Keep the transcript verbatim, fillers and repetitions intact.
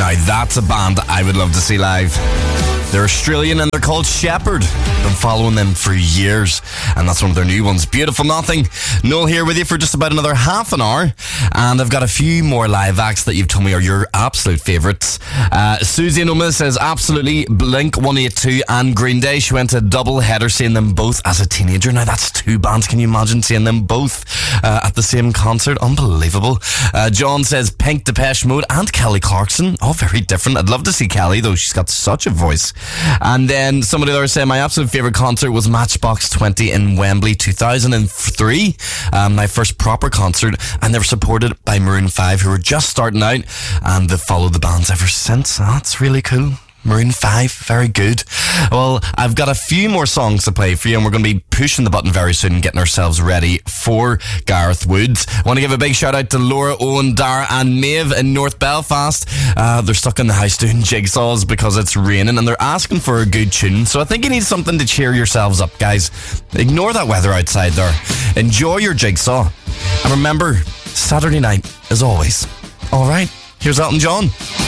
Now that's a band I would love to see live. They're Australian and they're called Shepherd. Been following them for years, and that's one of their new ones. Beautiful Nothing. Noel here with you for just about another half an hour, and I've got a few more live acts that you've told me are your absolute favourites. Uh, Susie and Oma says absolutely Blink one eighty-two and Green Day. She went to a double header seeing them both as a teenager. Now that's two bands. Can you imagine seeing them both uh, at the same concert? Unbelievable. Uh, John says Pink, Depeche Mode and Kelly Clarkson. All very different. I'd love to see Kelly though. She's got such a voice. And then somebody there said my absolute favourite concert was Matchbox twenty in Wembley two thousand three. Um, my first proper concert, and they were supported by Maroon five, who were just starting out, and they've followed the bands ever since. That's really cool. Maroon five, very good. Well, I've got a few more songs to play for you, and we're going to be pushing the button very soon and getting ourselves ready for Gareth Woods. I want to give a big shout out to Laura, Owen, Dara and Maeve in North Belfast. Uh, they're stuck in the house doing jigsaws because it's raining, and they're asking for a good tune. So I think you need something to cheer yourselves up, guys. Ignore that weather outside there. Enjoy your jigsaw. And remember, Saturday night, as always. All right, here's Elton John.